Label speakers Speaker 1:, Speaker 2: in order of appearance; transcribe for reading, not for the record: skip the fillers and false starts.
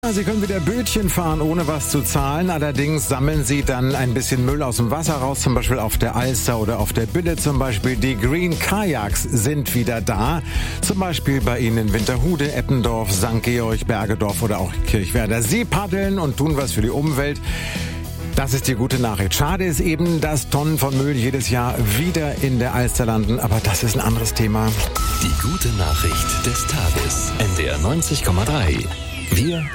Speaker 1: Sie können wieder Bötchen fahren, ohne was zu zahlen. Allerdings sammeln Sie dann ein bisschen Müll aus dem Wasser raus, zum Beispiel auf der Alster oder auf der Bille zum Beispiel. Die Green Kayaks sind wieder da. Zum Beispiel bei Ihnen in Winterhude, Eppendorf, St. Georg, Bergedorf oder auch Kirchwerder. Sie paddeln und tun was für die Umwelt. Das ist die gute Nachricht. Schade ist eben, dass Tonnen von Müll jedes Jahr wieder in der Alster landen. Aber das ist ein anderes Thema.
Speaker 2: Die gute Nachricht des Tages. NDR 90,3. Wir